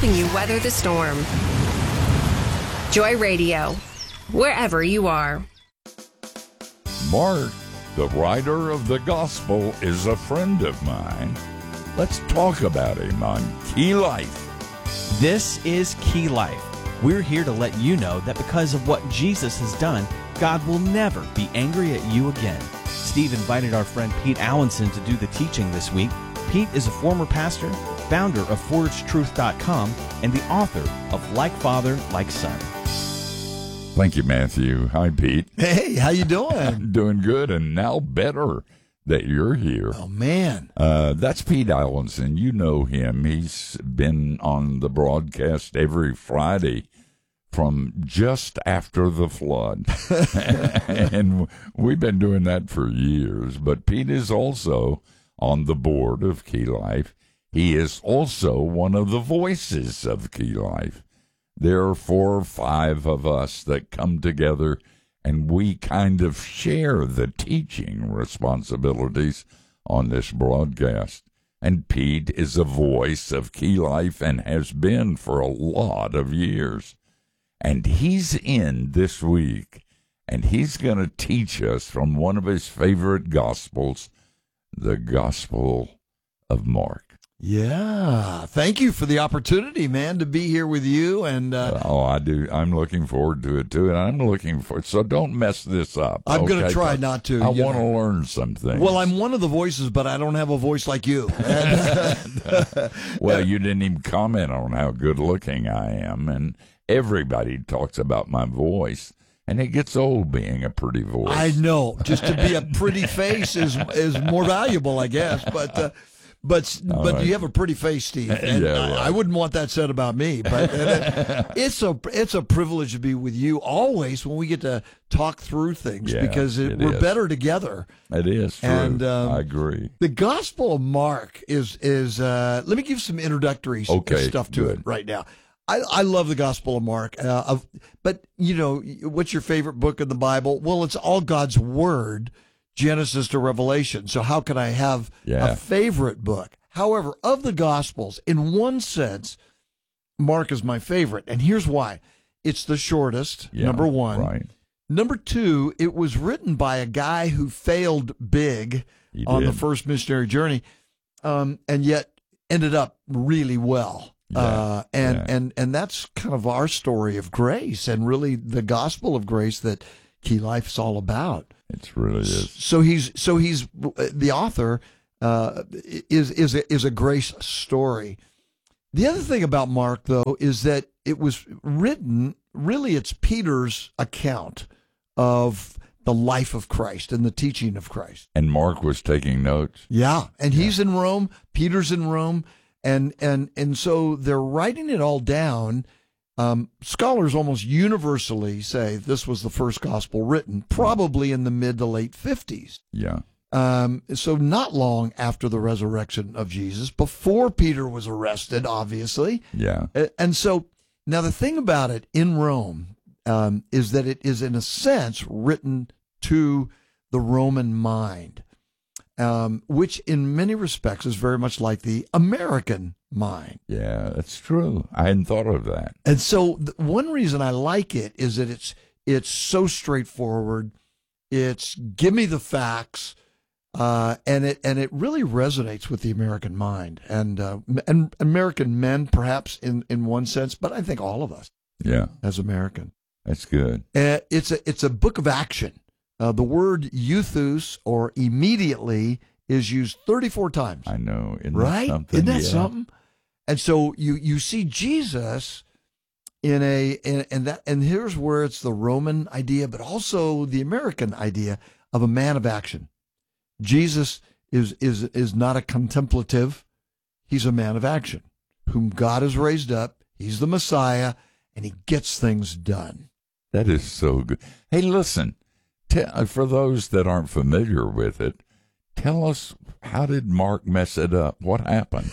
helping you weather the storm. Joy Radio, wherever you are. Mark, the writer of the gospel, is a friend of mine. Let's talk about him on Key Life. This is Key Life. We're here to let you know that because of what Jesus has done, God will never be angry at you again. Steve invited our friend Pete Allenson to do the teaching this week. Pete is a former pastor, founder of ForgedTruth.com, and the author of Like Father, Like Son. Thank you, Matthew. Hi, Pete. Hey, how you doing? I'm doing good, and now better that you're here. Oh, man. That's Pete Allenson. You know him. He's been on the broadcast every Friday from just after the flood. And we've been doing that for years. But Pete is also on the board of Key Life. He is also one of the voices of Key Life. There are 4 or 5 of us that come together, and we kind of share the teaching responsibilities on this broadcast. And Pete is a voice of Key Life and has been for a lot of years. And he's in this week, and he's going to teach us from one of his favorite gospels, the Gospel of Mark. Yeah. Thank you for the opportunity, man, to be here with you. And I do. I'm looking forward to it, too. And I'm looking for it. So don't mess this up. I'm going to try not to. I want to learn some things. Well, I'm one of the voices, but I don't have a voice like you. Well, you didn't even comment on how good looking I am. And everybody talks about my voice. And it gets old being a pretty voice. I know. Just to be a pretty face is more valuable, I guess. But right. You have a pretty face, Steve. And yeah, right. I wouldn't want that said about me. But it's a privilege to be with you always when we get to talk through things because we're better together. It is true. And I agree. The Gospel of Mark is let me give some introductory stuff to it right now. I love the Gospel of Mark. But you know, what's your favorite book in the Bible? Well, it's all God's Word. Genesis to Revelation. So how can I have a favorite book? However, of the Gospels, in one sense, Mark is my favorite. And here's why. It's the shortest, number one. Right. Number two, it was written by a guy who failed big on the first missionary journey, and yet ended up really well. And that's kind of our story of grace and really the gospel of grace that Key Life is all about. It really is. So he's the author is a grace story. The other thing about Mark, though, is that it was written. Really, it's Peter's account of the life of Christ and the teaching of Christ. And Mark was taking notes. Yeah, and he's in Rome. Peter's in Rome, and so they're writing it all down. Scholars almost universally say this was the first gospel written, probably in the mid to late 50s. Yeah. So not long after the resurrection of Jesus, before Peter was arrested, obviously. Yeah. And so now the thing about it in Rome is that it is, in a sense, written to the Roman mind, which in many respects is very much like the American mind. Yeah, that's true. I hadn't thought of that. And so one reason I like it is that it's so straightforward. It's give me the facts, and it really resonates with the American mind and American men, perhaps in one sense, but I think all of us, as American. That's good. It's a book of action. The word euthus, or immediately, is used 34 times. I know. Isn't that something? And so you see Jesus and here's where it's the Roman idea, but also the American idea of a man of action. Jesus is not a contemplative. He's a man of action, whom God has raised up. He's the Messiah, and he gets things done. That is so good. Hey, listen, for those that aren't familiar with it, tell us, how did Mark mess it up? What happened?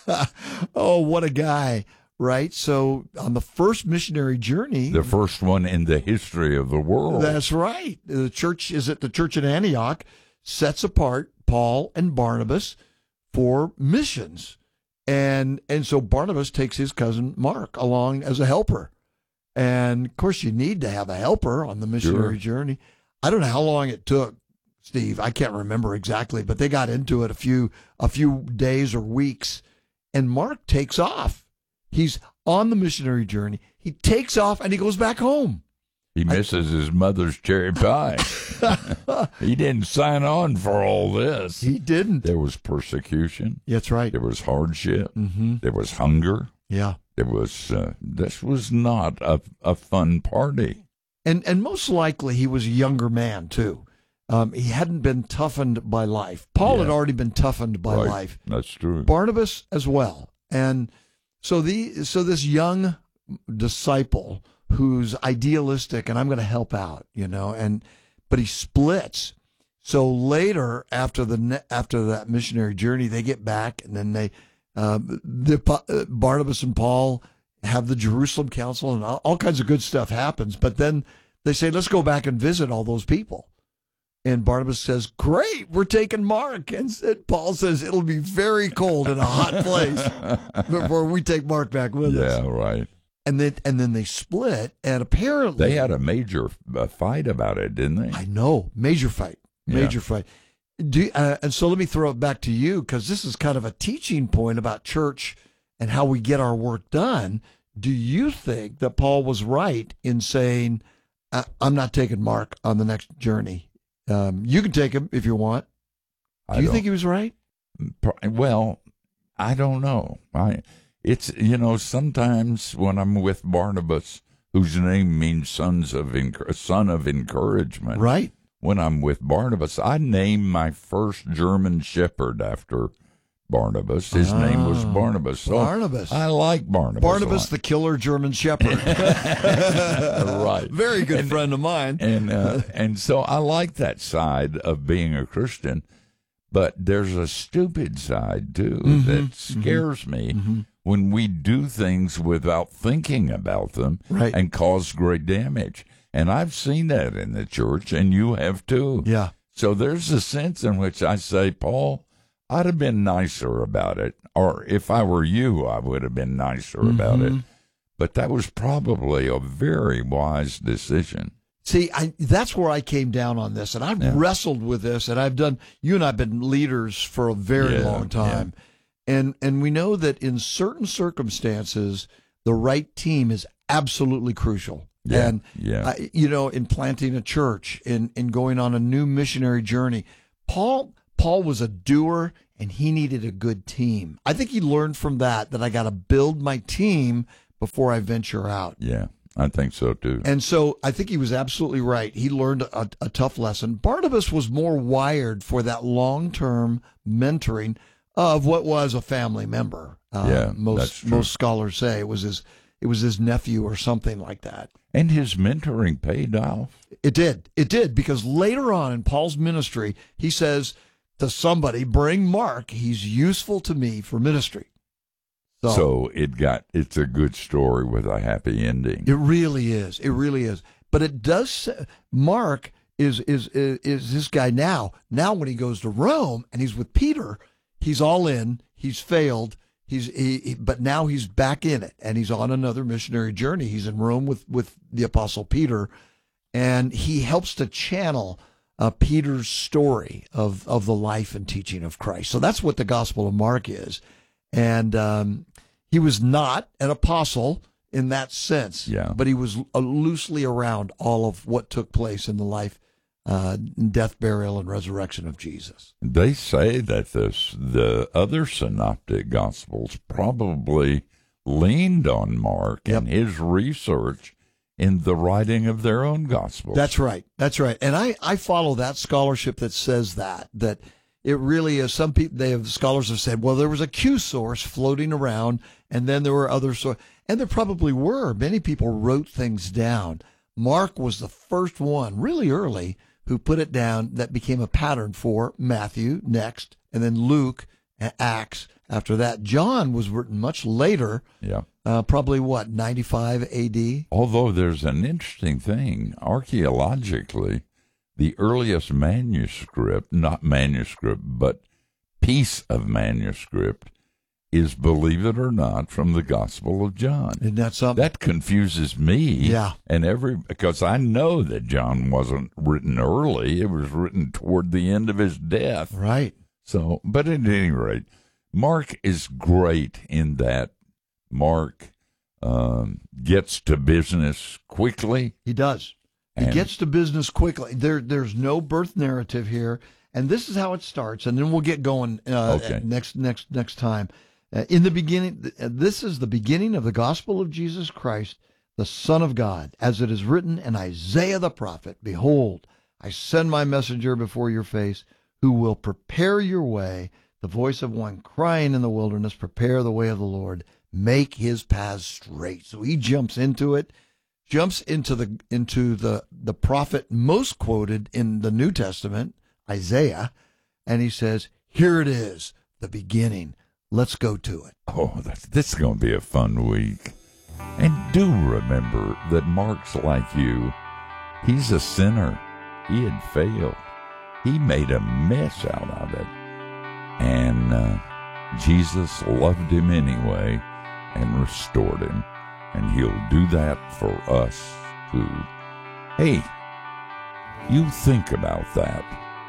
Oh, what a guy, right? So on the first missionary journey. The first one in the history of the world. That's right. The church in Antioch sets apart Paul and Barnabas for missions. And so Barnabas takes his cousin Mark along as a helper. And, of course, you need to have a helper on the missionary journey. I don't know how long it took, Steve. I can't remember exactly, but they got into it a few days or weeks. And Mark takes off. He's on the missionary journey. He takes off, and he goes back home. He misses his mother's cherry pie. He didn't sign on for all this. He didn't. There was persecution. That's right. There was hardship. Mm-hmm. There was hunger. Yeah. There was. This was not a fun party. And most likely he was a younger man too. He hadn't been toughened by life. Paul had already been toughened by life. That's true. Barnabas as well. And so this young disciple who's idealistic, and I'm going to help out, but he splits. So later, after that missionary journey, they get back, and then Barnabas and Paul have the Jerusalem Council, and all kinds of good stuff happens. But then they say, let's go back and visit all those people. And Barnabas says, great, we're taking Mark. And Paul says, it'll be very cold in a hot place before we take Mark back with us. Yeah, right. And then they split, and apparently they had a major fight about it, didn't they? I know, major fight. And so let me throw it back to you, because this is kind of a teaching point about church and how we get our work done. Do you think that Paul was right in saying, I'm not taking Mark on the next journey? You can take him if you want. Do you think he was right? Well, I don't know. It's, sometimes when I'm with Barnabas, whose name means son of encouragement. Right. When I'm with Barnabas, I named my first German shepherd after Barnabas. His name was Barnabas. So Barnabas. I like Barnabas. Barnabas, the killer German shepherd. Right. Very good friend of mine. And so I like that side of being a Christian. But there's a stupid side, too, that scares me when we do things without thinking about them and cause great damage. And I've seen that in the church, and you have, too. Yeah. So there's a sense in which I say, Paul, I'd have been nicer about it. Or if I were you, I would have been nicer about it. But that was probably a very wise decision. See, that's where I came down on this, and I've wrestled with this, and you and I have been leaders for a very long time. Yeah. And we know that in certain circumstances, the right team is absolutely crucial. Yeah. And, in planting a church, in going on a new missionary journey, Paul was a doer, and he needed a good team. I think he learned from that I got to build my team before I venture out. Yeah. I think so, too. And so I think he was absolutely right. He learned a tough lesson. Barnabas was more wired for that long-term mentoring of what was a family member. Most scholars say it was his nephew or something like that. And his mentoring paid off. It did, because later on in Paul's ministry, he says to somebody, bring Mark. He's useful to me for ministry. So it's a good story with a happy ending. It really is. It really is. But it does say, Mark is this guy now. Now when he goes to Rome and he's with Peter, he's all in. He's failed. But now he's back in it, and he's on another missionary journey. He's in Rome with the Apostle Peter, and he helps to channel Peter's story of the life and teaching of Christ. So that's what the Gospel of Mark is. And he was not an apostle in that sense, but he was loosely around all of what took place in the life, death, burial, and resurrection of Jesus. They say that the other synoptic gospels probably leaned on Mark and his research in the writing of their own gospels. That's right. And I follow that scholarship that says that it really is. Some people, scholars have said, well, there was a Q source floating around, and then there were other sources. And there probably were. Many people wrote things down. Mark was the first one, really early, who put it down that became a pattern for Matthew next, and then Luke, Acts after that. John was written much later. Yeah. Probably 95 A.D.? Although there's an interesting thing. Archaeologically, the earliest manuscript, not manuscript, but piece of manuscript, is, believe it or not, from the Gospel of John. Isn't that something? That confuses me. Yeah. And because I know that John wasn't written early. It was written toward the end of his death. Right. So, but at any rate, Mark is great in that Mark gets to business quickly. He does. He gets to business quickly. There's no birth narrative here. And this is how it starts, and then we'll get going next time. In the beginning, this is the beginning of the gospel of Jesus Christ, the Son of God, as it is written in Isaiah the prophet, "Behold, I send my messenger before your face, who will prepare your way, the voice of one crying in the wilderness, prepare the way of the Lord, make his paths straight." So he jumps into it, jumps into the prophet most quoted in the New Testament, Isaiah, and he says, "Here it is, the beginning. Let's go to it." Oh, this is going to be a fun week. And do remember that Mark's like you. He's a sinner. He had failed. He made a mess out of it. And Jesus loved him anyway and restored him. And he'll do that for us too. Hey, you think about that.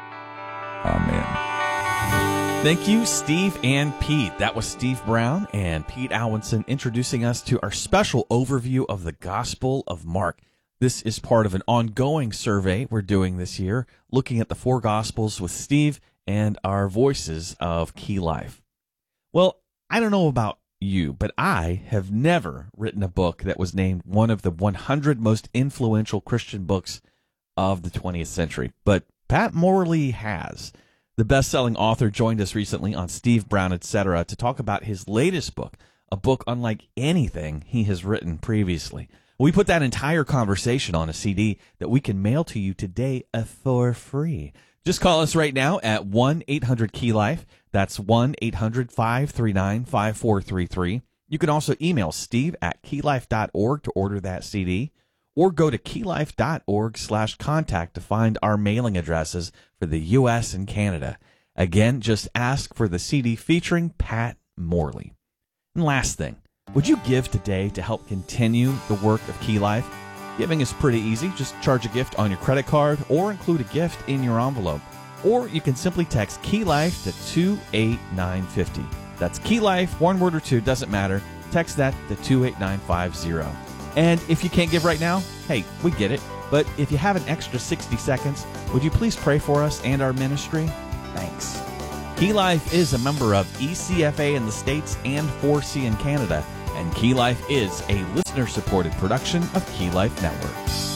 Amen. Thank you, Steve and Pete. That was Steve Brown and Pete Alwinson introducing us to our special overview of the Gospel of Mark. This is part of an ongoing survey we're doing this year, looking at the 4 Gospels with Steve and our voices of Key Life. Well, I don't know about you, but I have never written a book that was named one of the 100 most influential Christian books of the 20th century. But Pat Morley has. The best-selling author joined us recently on Steve Brown, Etc. to talk about his latest book, a book unlike anything he has written previously. We put that entire conversation on a CD that we can mail to you today for free. Just call us right now at 1-800-KEY-LIFE. That's 1-800-539-5433. You can also email steve@keylife.org to order that CD, or go to keylife.org/contact to find our mailing addresses for the U.S. and Canada. Again, just ask for the CD featuring Pat Morley. And last thing, would you give today to help continue the work of Key Life? Giving is pretty easy. Just charge a gift on your credit card or include a gift in your envelope. Or you can simply text Key Life to 28950. That's Key Life, one word or two, doesn't matter. Text that to 28950. And if you can't give right now, hey, we get it. But if you have an extra 60 seconds, would you please pray for us and our ministry? Thanks. Key Life is a member of ECFA in the States and 4C in Canada. And Key Life is a listener-supported production of Key Life Network.